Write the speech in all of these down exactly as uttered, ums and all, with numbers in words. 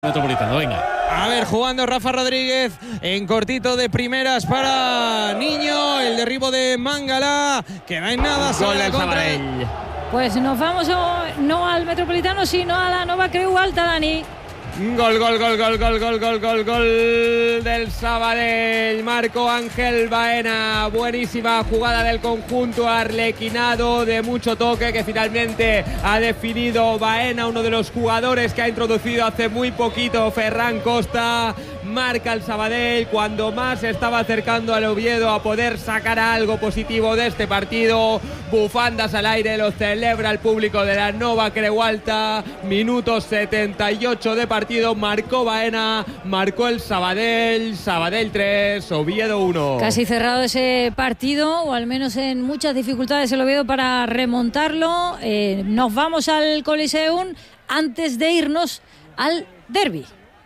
Metropolitano, venga. A ver, jugando Rafa Rodríguez en cortito de primeras para Niño, el derribo de Mangala, que no hay nada. Gol del Sabadell. Pues nos vamos no al Metropolitano, sino a la Nova Creu Alta, Dani. Gol, gol, gol, gol, gol, gol, gol, gol, gol del Sabadell. Marco Ángel Baena. Buenísima jugada del conjunto arlequinado, de mucho toque, que finalmente ha definido Baena, uno de los jugadores que ha introducido hace muy poquito Ferran Costa. Marca el Sabadell cuando más se estaba acercando al Oviedo a poder sacar algo positivo de este partido. Bufandas al aire, lo celebra el público de la Nova Creu Alta. Minuto setenta y ocho de partido, marcó Baena, marcó el Sabadell. Sabadell tres, Oviedo uno. Casi cerrado ese partido, o al menos en muchas dificultades el Oviedo para remontarlo. Eh, nos vamos al Coliseum antes de irnos al derbi.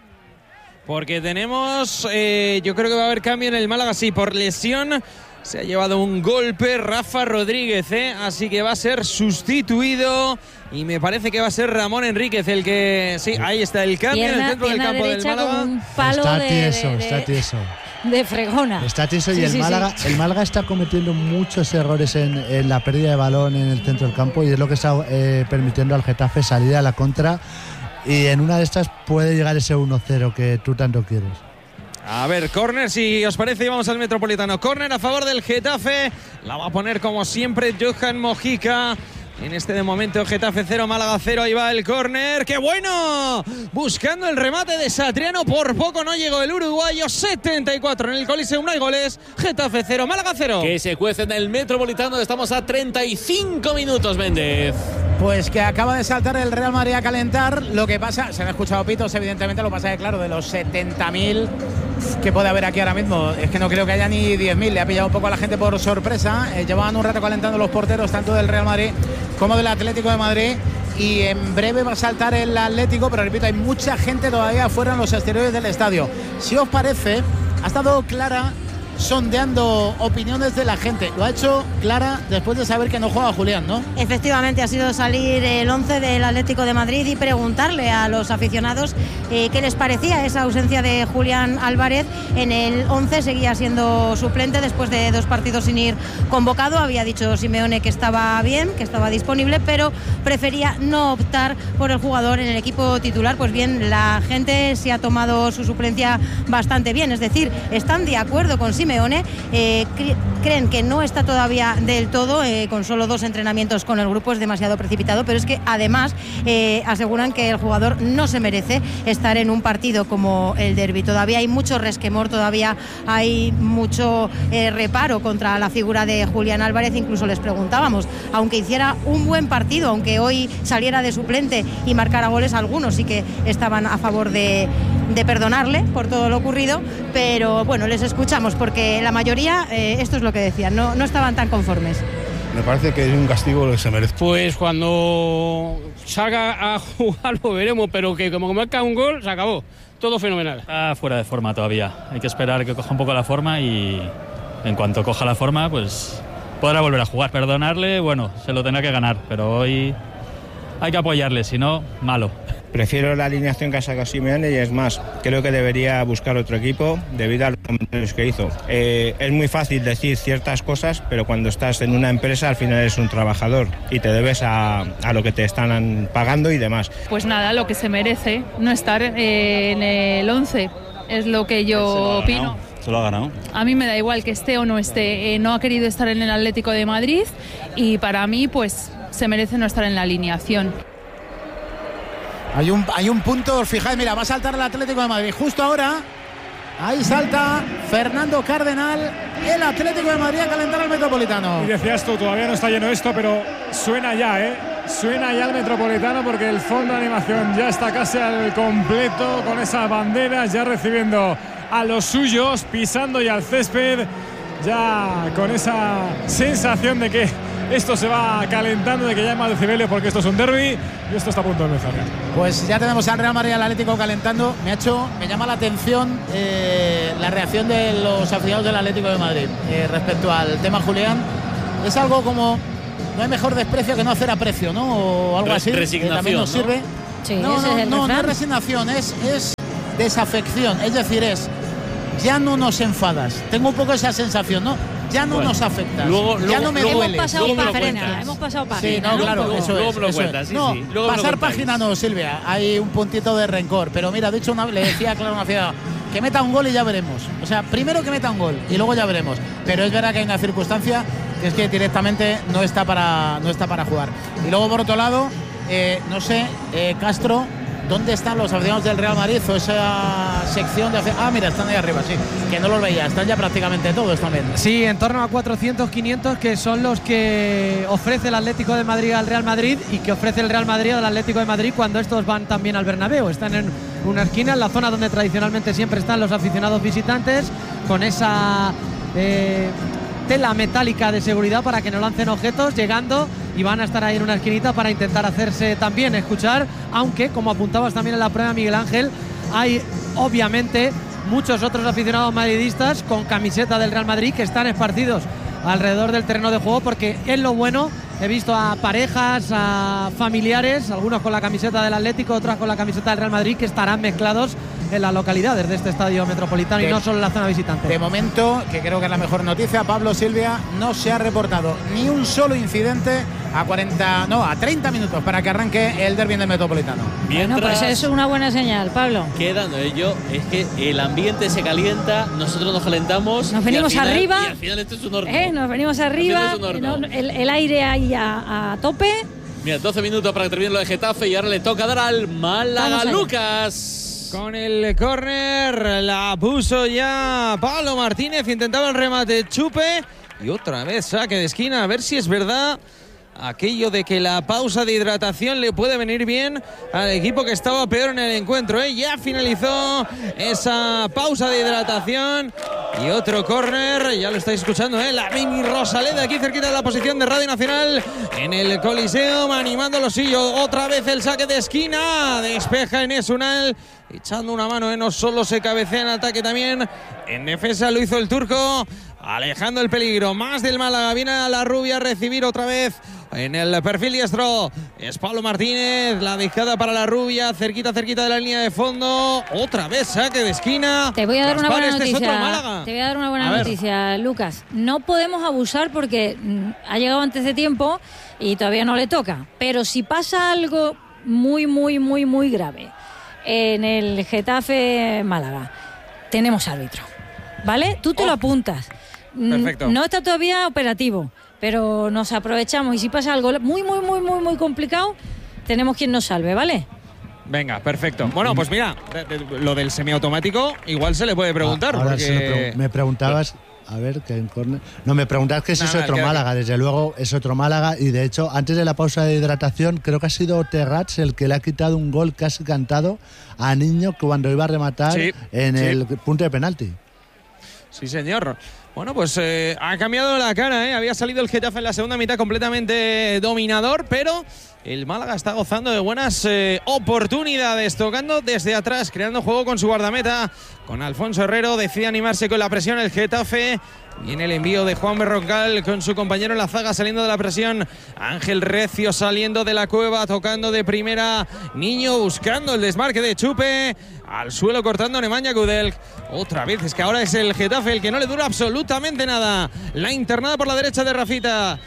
Porque tenemos, eh, yo creo que va a haber cambio en el Málaga, sí, por lesión. Se ha llevado un golpe Rafa Rodríguez, ¿eh? Así que va a ser sustituido. Y me parece que va a ser Ramón Enríquez el que... Sí, ahí está el cambio pierna, en el centro del campo del Málaga. Un palo está de, tieso, de, está tieso. De fregona. Está tieso y sí, el, sí, Málaga, sí. el Málaga está cometiendo muchos errores en, en la pérdida de balón en el centro del campo, y es lo que está eh, permitiendo al Getafe salir a la contra. Y en una de estas puede llegar ese uno cero que tú tanto quieres. A ver, córner, si os parece, y vamos al Metropolitano. Córner a favor del Getafe. La va a poner como siempre Johan Mojica. En este de momento Getafe cero, Málaga cero. Ahí va el córner. ¡Qué bueno! Buscando el remate de Satriano. Por poco no llegó el uruguayo. setenta y cuatro en el Coliseum. No hay goles. Getafe cero, Málaga cero. Que se cuece en el Metropolitano. Estamos a treinta y cinco minutos, Méndez. Pues que acaba de saltar el Real Madrid a calentar. Lo que pasa, se han escuchado pitos, evidentemente. Lo que pasa es que, claro, de los setenta mil que puede haber aquí ahora mismo, es que no creo que haya ni diez mil. Le ha pillado un poco a la gente por sorpresa. Eh, llevaban un rato calentando los porteros, tanto del Real Madrid como del Atlético de Madrid. Y en breve va a saltar el Atlético, pero repito, hay mucha gente todavía afuera en los exteriores del estadio. Si os parece, ha estado Clara sondeando opiniones de la gente. Lo ha hecho Clara después de saber que no juega Julián, ¿no? Efectivamente, ha sido salir el once del Atlético de Madrid y preguntarle a los aficionados eh, qué les parecía esa ausencia de Julián Álvarez. En el once seguía siendo suplente después de dos partidos sin ir convocado. Había dicho Simeone que estaba bien, que estaba disponible, pero prefería no optar por el jugador en el equipo titular. Pues bien, la gente se ha tomado su suplencia bastante bien, es decir, están de acuerdo con Simeone. Simeone, eh, cre- creen que no está todavía del todo, eh, con solo dos entrenamientos con el grupo es demasiado precipitado, pero es que además eh, aseguran que el jugador no se merece estar en un partido como el derbi. Todavía hay mucho resquemor, todavía hay mucho eh, reparo contra la figura de Julián Álvarez. Incluso les preguntábamos, aunque hiciera un buen partido, aunque hoy saliera de suplente y marcara goles, algunos sí que estaban a favor de, de perdonarle por todo lo ocurrido, pero bueno, les escuchamos porque que la mayoría, eh, esto es lo que decían, no, no estaban tan conformes. Me parece que es un castigo lo que se merece. Pues cuando salga a jugar lo veremos, pero que como marca un gol, se acabó. Todo fenomenal. Está fuera de forma todavía. Hay que esperar que coja un poco la forma y en cuanto coja la forma, pues podrá volver a jugar. Perdonarle, bueno, se lo tendrá que ganar, pero hoy hay que apoyarle, si no, malo. Prefiero la alineación que ha sacado Simeone y es más, creo que debería buscar otro equipo debido a los comentarios que hizo. Eh, es muy fácil decir ciertas cosas, pero cuando estás en una empresa al final eres un trabajador y te debes a, a lo que te están pagando y demás. Pues nada, lo que se merece, no estar eh, en el once, es lo que yo opino. Se lo ha ganado. A mí me da igual que esté o no esté, eh, no ha querido estar en el Atlético de Madrid y para mí pues se merece no estar en la alineación. Hay un, hay un punto, os fijáis, mira, va a saltar el Atlético de Madrid. Justo ahora, ahí salta Fernando Cardenal, el Atlético de Madrid a calentar al Metropolitano. Y decías tú, todavía no está lleno esto, pero suena ya, ¿eh? Suena ya el Metropolitano porque el fondo de animación ya está casi al completo, con esas banderas, ya recibiendo a los suyos, pisando ya el césped, ya con esa sensación de que esto se va calentando, de que ya hay más decibelios porque esto es un derbi y esto está a punto de empezar. Pues ya tenemos al Real Madrid y al Atlético calentando. Me ha hecho, me llama la atención eh, la reacción de los aficionados del Atlético de Madrid eh, respecto al tema Julián. Es algo como, no hay mejor desprecio que no hacer aprecio, ¿no? O algo así. Resignación, que también nos sirve. ¿no? Sí, no, ese no, es el no, no refrán. es resignación, es, es desafección. Es decir, es ya no nos enfadas. Tengo un poco esa sensación, ¿no? Ya no Bueno, nos afectas. luego- ya luego- no me luego- duele. Hemos pasado luego me lo página, cuentas. hemos pasado página. Sí, no, claro, luego- eso luego es. me lo eso cuentas, es. sí, no, sí, luego me lo pasar contáis. página no, Silvia. Hay un puntito de rencor. Pero mira, dicho una, le decía claro una ciudad que meta un gol y ya veremos. O sea, primero que meta un gol y luego ya veremos. Pero es verdad que hay una circunstancia que es que directamente no está para, no está para jugar. Y luego, por otro lado, eh, no sé, eh, Castro, ¿dónde están los aficionados del Real Madrid o esa sección de aficionados? Ah, mira, están ahí arriba, sí. Que no los veía, están ya prácticamente todos también. Sí, en torno a cuatrocientos, quinientos, que son los que ofrece el Atlético de Madrid al Real Madrid y que ofrece el Real Madrid al Atlético de Madrid cuando estos van también al Bernabéu. Están en una esquina, en la zona donde tradicionalmente siempre están los aficionados visitantes, con esa eh, tela metálica de seguridad para que no lancen objetos, llegando, y van a estar ahí en una esquinita para intentar hacerse también escuchar, aunque, como apuntabas también en la prueba, Miguel Ángel, hay obviamente muchos otros aficionados madridistas con camiseta del Real Madrid que están esparcidos alrededor del terreno de juego, porque es lo bueno. He visto a parejas, a familiares, algunos con la camiseta del Atlético, otros con la camiseta del Real Madrid, que estarán mezclados en las localidades de este estadio metropolitano De- y no solo en la zona visitante. De momento, que creo que es la mejor noticia, Pablo, Silvia, no se ha reportado ni un solo incidente a cuarenta, no, a treinta minutos para que arranque el derbi del Metropolitano. Bueno, pues eso es una buena señal, Pablo. Quedan ello, es que el ambiente se calienta, nosotros nos calentamos. Nos y venimos al final- arriba. Y al final esto es un horno. ¿Eh? Nos venimos arriba, Al final es un horno. no, el, el aire ahí a, a tope. Mira, doce minutos para que termine lo de Getafe y ahora le toca dar al Málaga. Vamos allá. Lucas. Con el córner la puso ya Pablo Martínez, intentaba el remate Chupe y otra vez saque de esquina, a ver si es verdad aquello de que la pausa de hidratación le puede venir bien al equipo que estaba peor en el encuentro, ¿eh? Ya finalizó esa pausa de hidratación y otro córner, ya lo estáis escuchando, ¿eh? La Mimi Rosaleda aquí cerquita de la posición de Radio Nacional en el Coliseum, animando lo suyo, otra vez el saque de esquina, despeja Enes Unal, echando una mano, ¿eh? No solo se cabecea en ataque, también en defensa lo hizo el turco, alejando el peligro, más del Málaga, viene a la rubia a recibir otra vez en el perfil diestro, es Pablo Martínez, la dejada para la rubia, cerquita, cerquita de la línea de fondo, otra vez saque de esquina. Te voy a dar una Gaspar, buena este es otro noticia. Málaga. Te voy a dar una A buena ver. noticia, Lucas. No podemos abusar porque mm, ha llegado antes de tiempo y todavía no le toca. Pero si pasa algo muy, muy, muy, muy grave en el Getafe Málaga, tenemos árbitro. ¿Vale? Tú te lo apuntas. Mm, Perfecto. No está todavía operativo, pero nos aprovechamos y si pasa algo muy, muy, muy, muy, muy complicado, tenemos quien nos salve, ¿vale? Venga, perfecto. Bueno, pues mira, de- de- lo del semiautomático igual se le puede preguntar. Ahora porque... se lo pregun- me preguntabas, a ver, que en córner. No, me preguntabas que si No, es no, otro queda- Málaga. Desde luego es otro Málaga. Y de hecho, antes de la pausa de hidratación, creo que ha sido Terrats el que le ha quitado un gol casi cantado a Niño cuando iba a rematar Sí, en sí. el punto de penalti. Sí, señor. Bueno, pues eh, ha cambiado la cara, ¿eh? Había salido el Getafe en la segunda mitad completamente dominador, pero el Málaga está gozando de buenas eh, oportunidades, tocando desde atrás, creando juego con su guardameta, con Alfonso Herrero, decide animarse con la presión el Getafe. Viene el envío de Juan Berrocal con su compañero en la zaga saliendo de la presión. Ángel Recio saliendo de la cueva, tocando de primera. Niño buscando el desmarque de Chupe. Al suelo cortando Nemanja Kudelj. Otra vez, es que ahora es el Getafe el que no le dura absolutamente nada. La internada por la derecha de Rafita.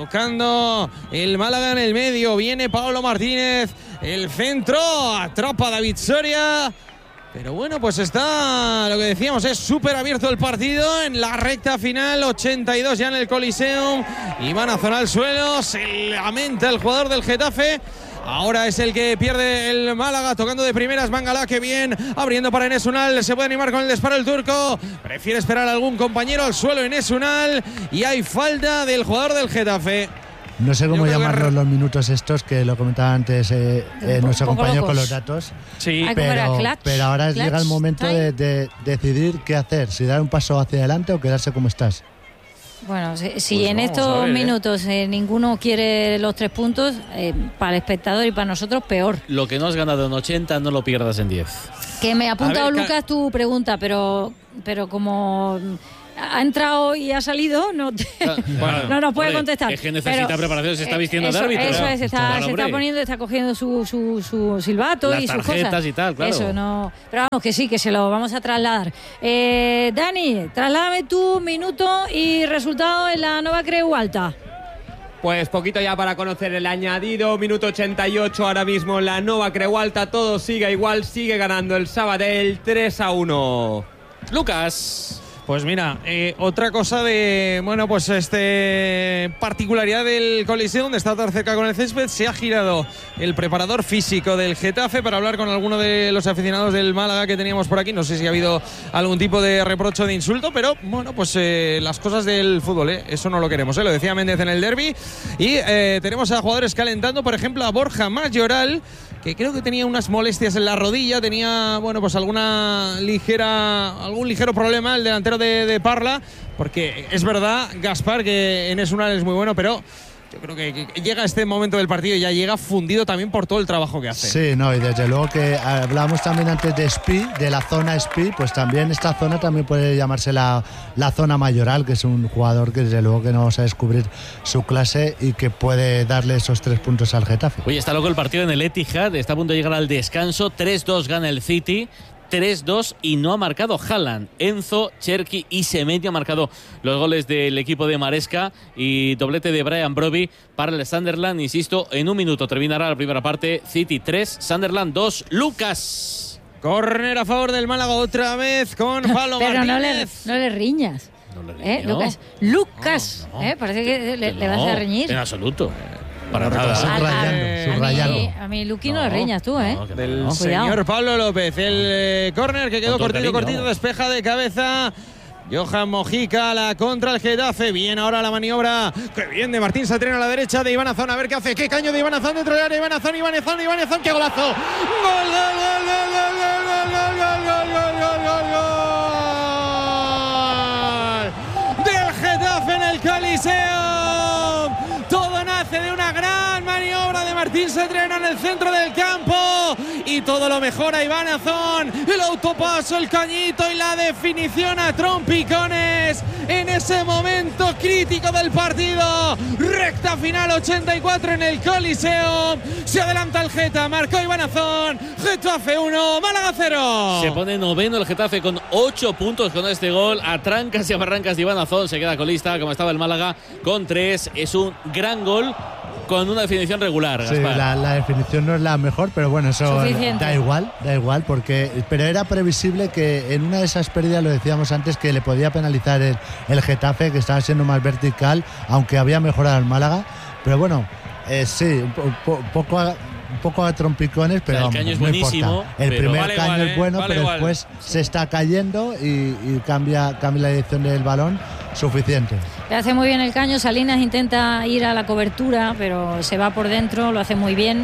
Tocando el Málaga en el medio. Viene Pablo Martínez. El centro. Atrapa a David Soria. Pero bueno, pues está, lo que decíamos, es súper abierto el partido en la recta final, ochenta y dos ya en el Coliseum, y van a zonar el suelo, se lamenta el jugador del Getafe. Ahora es el que pierde el Málaga, tocando de primeras Mangala, que bien, abriendo para Enes Unal, se puede animar con el disparo el turco, prefiere esperar a algún compañero al suelo Enes Unal, y hay falta del jugador del Getafe. No sé cómo Yo creo que llamarlos re- los minutos estos, que lo comentaba antes eh, eh, Un nuestro poco compañero con locos. los datos. Sí, Ay, ¿cómo era? Pero, Clutch, pero ahora clutch llega el momento de, de decidir qué hacer, si dar un paso hacia adelante o quedarse como estás. Bueno, si, si Pues en vamos a estos ver, ¿eh? minutos eh, ninguno quiere los tres puntos, eh, para el espectador y para nosotros peor. Lo que no has ganado en ochenta no lo pierdas en diez. Que me ha apuntado A ver, Ca- Lucas tu pregunta, pero, pero como ha entrado y ha salido, no, te, bueno, no nos puede hombre, contestar. Es que necesita pero, preparación, se está vistiendo eso, de árbitro. Eso ¿no? es, está, Bueno, se está poniendo, está cogiendo su, su, su silbato Las y sus tarjetas cosas. y tal, claro. Eso, no. Pero vamos, que sí, que se lo vamos a trasladar. Eh, Dani, trasládame tu minuto y resultado en la Nova Creu Alta. Pues poquito ya para conocer el añadido, minuto ochenta y ocho ahora mismo en la Nova Creu Alta, todo sigue igual, sigue ganando el Sabadell tres a uno. Lucas. Pues mira, eh, otra cosa de, bueno, pues este particularidad del Coliseo, donde está tan cerca con el césped, se ha girado el preparador físico del Getafe para hablar con alguno de los aficionados del Málaga que teníamos por aquí. No sé si ha habido algún tipo de reproche o de insulto, pero bueno, pues eh, las cosas del fútbol, ¿eh? Eso no lo queremos, ¿eh? Lo decía Méndez en el derbi. Y eh, tenemos a jugadores calentando, por ejemplo, a Borja Mayoral, que creo que tenía unas molestias en la rodilla, tenía, bueno, pues alguna ligera, algún ligero problema el delantero de, de Parla, porque es verdad, Gaspar, que Enes Unal es muy bueno, pero yo creo que, que llega este momento del partido y ya llega fundido también por todo el trabajo que hace. Sí, no, y desde luego que hablábamos también antes de Spi, de la zona Spi, pues también esta zona también puede llamarse la, la zona Mayoral, que es un jugador que desde luego que no vamos a descubrir su clase y que puede darle esos tres puntos al Getafe. Oye, está loco el partido en el Etihad, está a punto de llegar al descanso, tres dos gana el City. tres dos y no ha marcado Haaland. Enzo, Cherki y Semedo han marcado los goles del equipo de Maresca y doblete de Brian Brobbey para el Sunderland. Insisto, en un minuto terminará la primera parte. City tres, Sunderland dos. Lucas. Córner a favor del Málaga otra vez con Pablo Pero Martínez. no le, no le riñas. No le ¿Eh, riño. Lucas? Lucas. No, no. ¿Eh? Parece que le, le No, vas a reñir. En absoluto. Para No, nada. subrayando, A subrayando. mí, a mí Luqui, no, No. le riñas tú, ¿eh? No, que Del no. Cuidado. señor Pablo López. El eh, córner que quedó Con todo cortito, el cariño, cortito, vamos. despeja de cabeza. Johan Mojica, la contra el Getafe. Bien ahora la maniobra. Que bien de Martín Satriano a la derecha de Iván Azón. A ver qué hace. Qué caño de Iván Azón dentro del área. Iván Azón, Iván Azón, Iván Azón. Qué golazo. Gol, gol, gol, gol, gol, gol, gol, gol, gol, gol, gol, gol, gol. Del Getafe en el Coliseo. Todo nace de una gran maniobra de Martín Satriano en el centro del campo y todo lo mejora Iván Azón, el autopaso, el cañito y la definición a trompicones en ese momento crítico del partido. Recta final ochenta y cuatro en el Coliseo, se adelanta el Geta, marcó Iván Azón. Getafe uno, Málaga cero. Se pone noveno el Getafe con ocho puntos con este gol. A trancas y a barrancas de Iván Azón se queda colista como estaba el Málaga con tres. Es un gran gol con una definición regular. Sí, Gaspar. la, la definición no es la mejor, pero bueno, eso Suficiente. da igual, da igual, porque pero era previsible que en una de esas pérdidas, lo decíamos antes, que le podía penalizar el, el Getafe, que estaba siendo más vertical, aunque había mejorado el Málaga, pero bueno, eh, sí, un, po, po, poco a, un poco a trompicones, pero O sea, el caño vamos, es no buenísimo, importa. El pero primer vale caño igual, es bueno, ¿eh? Vale pero igual. después se está cayendo y, y cambia, cambia la dirección del balón suficiente. Le hace muy bien el caño. Salinas intenta ir a la cobertura, pero se va por dentro, lo hace muy bien.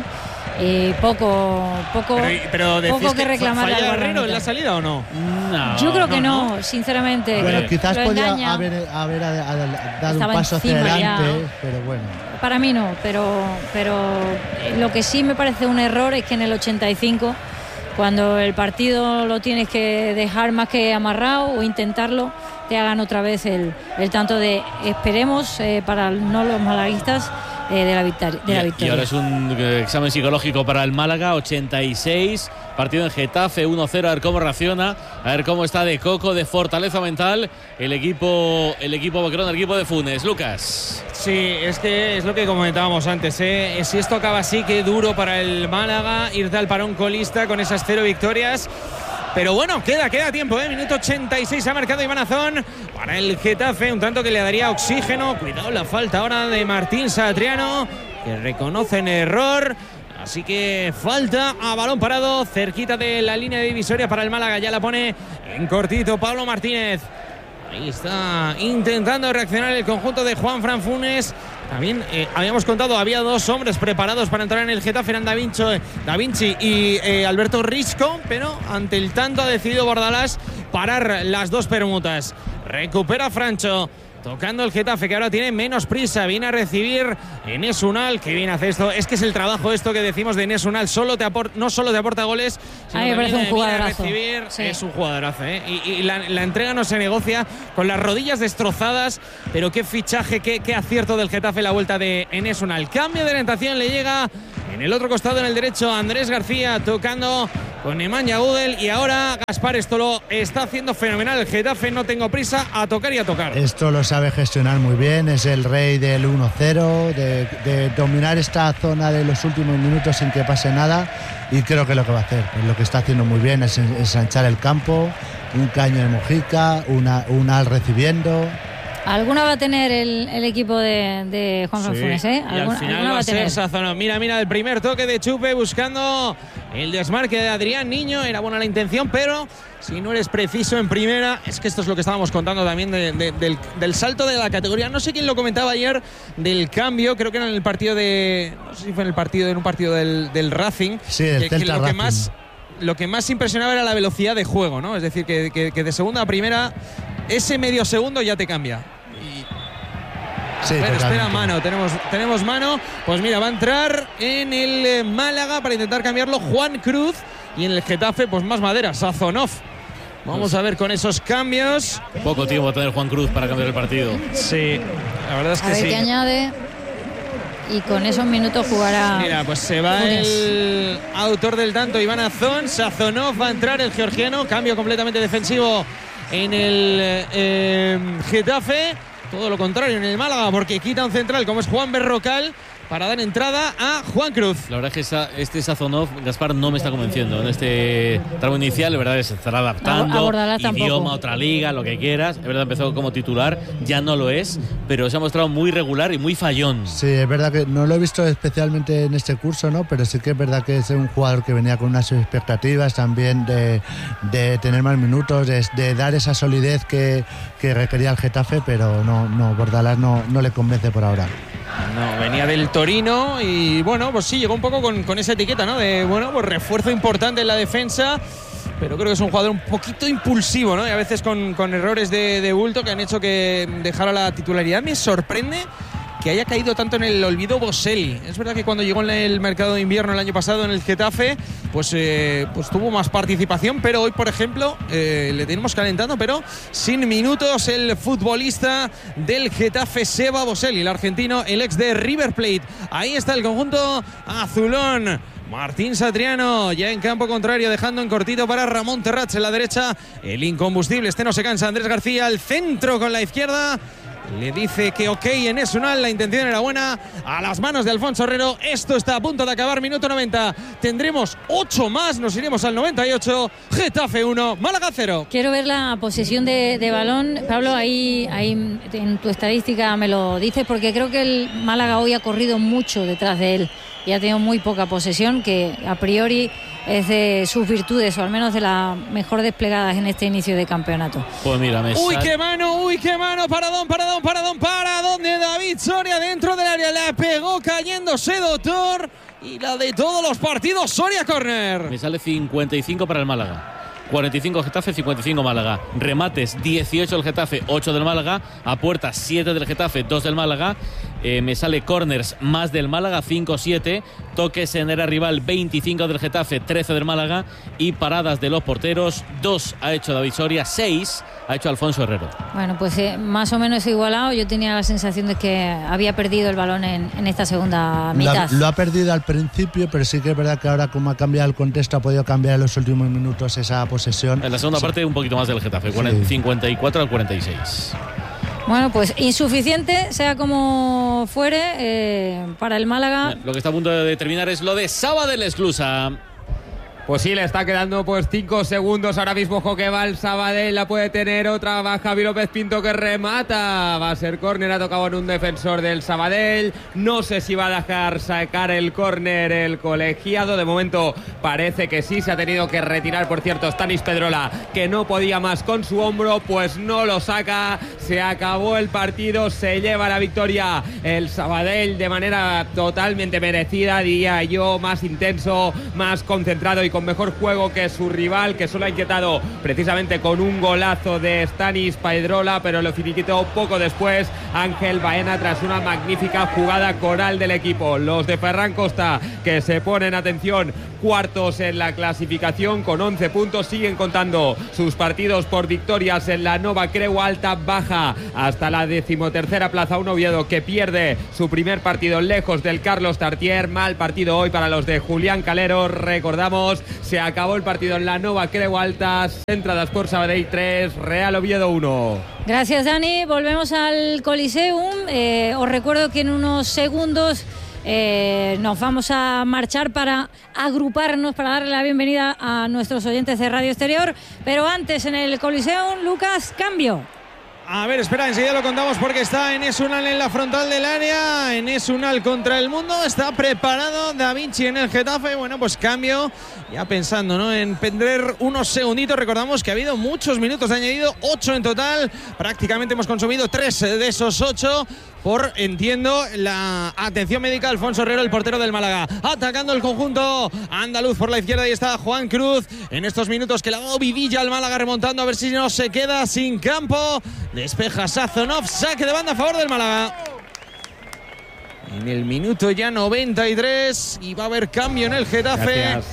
Y poco, poco, Pero, pero decís poco que que reclamar falla al Herrero en guardameta. la salida o no? No, Yo creo que no, no, sinceramente. Bueno, que quizás lo podía engaña. haber, haber a- a- dado un Estaba paso hacia encima ya. adelante, pero bueno. Para mí no, pero, pero lo que sí me parece un error es que en el ochenta y cinco, cuando el partido lo tienes que dejar más que amarrado o intentarlo, te hagan otra vez el, el tanto de esperemos eh, para no los malaguistas eh, de la victoria. De Y, la y victoria. ahora es un eh, examen psicológico para el Málaga, ochenta y seis, partido en Getafe, uno cero, a ver cómo reacciona, a ver cómo está de coco, de fortaleza mental el equipo, el equipo boquerón, el equipo de Funes. Lucas. Sí, es que es lo que comentábamos antes, ¿eh? Si esto acaba así, qué duro para el Málaga irte al parón colista con esas cero victorias. Pero bueno, queda, queda tiempo, ¿eh? Minuto ochenta y seis ha marcado Iván Azón para el Getafe, un tanto que le daría oxígeno. Cuidado la falta ahora de Martín Satriano, que reconoce en error. Así que falta a balón parado, cerquita de la línea divisoria para el Málaga. Ya la pone en cortito Pablo Martínez. Ahí está intentando reaccionar el conjunto de Juanfran Funes. También eh, habíamos contado, había dos hombres preparados para entrar en el Getafe, eran Da Vinci, Da Vinci y eh, Alberto Risco, pero ante el tanto ha decidido Bordalás parar las dos permutas. Recupera Francho, tocando el Getafe, que ahora tiene menos prisa. Viene a recibir Enes Unal. Qué bien hace esto. Es que es el trabajo esto que decimos de Enes Unal. Solo te aport, no solo te aporta goles, sino a mí me parece un jugadorazo. Recibir. Sí. Es un jugadorazo, ¿eh? Y, y la, la entrega no se negocia, con las rodillas destrozadas. Pero qué fichaje, qué, qué acierto del Getafe la vuelta de Enes Unal. Cambio de orientación, le llega en el otro costado, en el derecho, Andrés García tocando con Nemanja Gudel. Y ahora Gaspar, esto lo está haciendo fenomenal. El Getafe, no tengo prisa, a tocar y a tocar. Esto lo sabe gestionar muy bien, es el rey del uno cero, de, de dominar esta zona de los últimos minutos sin que pase nada, y creo que lo que va a hacer, pues lo que está haciendo muy bien es ensanchar el campo, un Caño de Mojica, una, un Al recibiendo. Alguna va a tener el, el equipo de, de Juan Sí. Funes, ¿eh? Y al final va a ser Sazonov. Mira, mira, el primer toque de Chupe buscando el desmarque de Adrián Niño. Era buena la intención, pero si no eres preciso en primera, es que esto es lo que estábamos contando también de, de, del, del salto de la categoría. No sé quién lo comentaba ayer del cambio, creo que era en el partido de, no sé si fue en el partido, en un partido del, del Racing. Sí, del que, que Celta lo que Racing. más lo que más impresionaba era la velocidad de juego, ¿no? Es decir, que, que, que de segunda a primera ese medio segundo ya te cambia. Sí, a ver, totalmente. espera, mano, tenemos, tenemos mano. Pues mira, va a entrar en el eh, Málaga para intentar cambiarlo Juan Cruz. Y en el Getafe, pues más madera, Sazonov. Vamos a ver con esos cambios. Poco tiempo va a tener Juan Cruz para cambiar el partido. Sí, la verdad es A que ver sí. qué añade. Y con esos minutos jugará. Mira, pues se va Funes. el autor del tanto, Iván Azón. Sazonov, va a entrar el georgiano. Cambio completamente defensivo en el eh, Getafe. Todo lo contrario en el Málaga, porque quita un central como es Juan Berrocal para dar entrada a Juan Cruz. La verdad es que esa, este Sazonov, Gaspar, no me está convenciendo. En este tramo inicial, la verdad es que se estará adaptando. A Bordalás idioma, tampoco. otra liga, lo que quieras. Es verdad, empezó como titular, ya no lo es, pero se ha mostrado muy regular y muy fallón. Sí, es verdad que no lo he visto especialmente en este curso, ¿no? Pero sí que es verdad que es un jugador que venía con unas expectativas también de, de tener más minutos, de, de dar esa solidez que, que requería el Getafe, pero no, no Bordalás no, no le convence por ahora. No, venía del Torino y bueno, pues sí, llegó un poco con, con esa etiqueta, ¿no? De, bueno, pues refuerzo importante en la defensa, pero creo que es un jugador un poquito impulsivo, ¿no? Y a veces con, con errores de, de bulto que han hecho que dejara la titularidad. Me sorprende que haya caído tanto en el olvido Boselli. Es verdad que cuando llegó en el mercado de invierno el año pasado en el Getafe, pues, eh, pues tuvo más participación, pero hoy, por ejemplo, eh, le tenemos calentando, pero sin minutos el futbolista del Getafe, Seba Boselli, el argentino, el ex de River Plate. Ahí está el conjunto azulón. Martín Satriano ya en campo contrario, dejando en cortito para Ramón Terrats en la derecha. El incombustible, este no se cansa. Andrés García al centro con la izquierda. Le dice que ok en Enes Unal, la intención era buena. A las manos de Alfonso Herrero. Esto está a punto de acabar, minuto noventa. Tendremos ocho más, nos iremos al noventa y ocho. Getafe uno, Málaga cero. Quiero ver la posesión de, de balón. Pablo, ahí, ahí en tu estadística me lo dices, porque creo que el Málaga hoy ha corrido mucho detrás de él y ha tenido muy poca posesión, que a priori es de sus virtudes, o al menos de las mejor desplegadas en este inicio de campeonato. Pues mira, me Uy, sal- qué mano, uy, qué mano, paradón, paradón, paradón, paradón de David Soria dentro del área, la pegó cayéndose, doctor, y la de todos los partidos, Soria córner. Me sale cincuenta y cinco para el Málaga. cuarenta y cinco Getafe, cincuenta y cinco Málaga. Remates, dieciocho del Getafe, ocho del Málaga. A puerta, siete del Getafe, dos del Málaga. Eh, me sale corners, más del Málaga, cinco siete. Toques en era rival, veinticinco del Getafe, trece del Málaga. Y paradas de los porteros, dos ha hecho David Soria, seis ha hecho Alfonso Herrero. Bueno, pues eh, más o menos igualado. Yo tenía la sensación de que había perdido el balón en, en esta segunda Lo mitad. ha, lo ha perdido al principio, pero sí que es verdad que ahora, como ha cambiado el contexto, ha podido cambiar en los últimos minutos esa posesión. En la segunda Sí. parte, un poquito más del Getafe, Sí. cincuenta y cuatro al cuarenta y seis. Bueno, pues insuficiente, sea como fuere, eh, para el Málaga. Lo que está a punto de terminar es lo de Sabadell Esclusa. Pues sí, le está quedando pues cinco segundos ahora mismo. Joque va el Sabadell, la puede tener otra. Va Javi López Pinto que remata. Va a ser córner, ha tocado en un defensor del Sabadell. No sé si va a dejar sacar el córner el colegiado. De momento parece que sí, se ha tenido que retirar. Por cierto, Stanis Pedrola, que no podía más con su hombro, pues no lo saca. Se acabó el partido, se lleva la victoria el Sabadell de manera totalmente merecida, diría yo, más intenso, más concentrado y con mejor juego que su rival, que solo ha inquietado precisamente con un golazo de Stanis Pedrola, pero lo finiquitó poco después Ángel Baena tras una magnífica jugada coral del equipo. Los de Ferran Costa, que se ponen, atención, cuartos en la clasificación con once puntos, siguen contando sus partidos por victorias en la Nova Creu Alta, baja hasta la decimotercera plaza un Oviedo que pierde su primer partido lejos del Carlos Tartier. Mal partido hoy para los de Julián Calero. Recordamos, se acabó el partido en la Nova Creu Alta. Entradas por Sabadell tres, Real Oviedo uno. Gracias, Dani. Volvemos al Coliseum. Eh, os recuerdo que en unos segundos Eh, nos vamos a marchar para agruparnos, para darle la bienvenida a nuestros oyentes de Radio Exterior, pero antes en el Coliseum, Lucas, cambio. A ver, espera, enseguida lo contamos porque está Enes Unal en la frontal del área. Enes Unal contra el mundo. Está preparado Da Vinci en el Getafe. Bueno, pues cambio. Ya pensando, ¿no?, en perder unos segunditos. Recordamos que ha habido muchos minutos de añadido, ocho en total. Prácticamente hemos consumido tres de esos ocho. Por, entiendo, la atención médica. Alfonso Herrero, el portero del Málaga, atacando el conjunto andaluz por la izquierda. Y está Juan Cruz en estos minutos que la va Vidilla al Málaga, remontando a ver si no se queda sin campo. Despeja Sazonov, saque de banda a favor del Málaga. En el minuto ya noventa y tres y va a haber cambio en el Getafe. Gracias.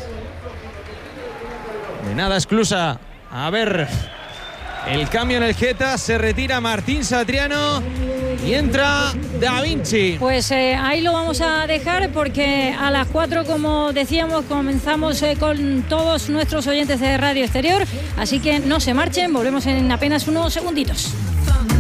De nada, Esclusa. A ver, el cambio en el Geta, se retira Martín Satriano y entra Da Vinci. Pues eh, ahí lo vamos a dejar porque a las cuatro, como decíamos, comenzamos eh, con todos nuestros oyentes de Radio Exterior, así que no se marchen, volvemos en apenas unos segunditos.